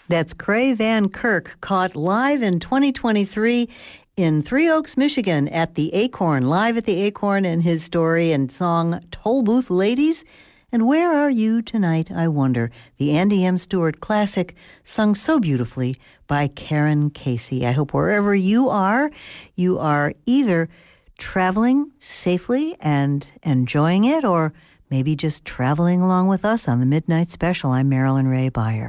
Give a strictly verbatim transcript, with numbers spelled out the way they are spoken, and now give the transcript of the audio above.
That's Cray Van Kirk, caught live in twenty twenty-three in Three Oaks, Michigan at the Acorn, live at the Acorn, and his story and song Toll Booth Ladies. And Where Are You Tonight, I Wonder, the Andy M. Stewart classic, sung so beautifully by Karen Casey. I hope wherever you are, you are either traveling safely and enjoying it, or maybe just traveling along with us on the Midnight Special. I'm Marilyn Ray Beyer.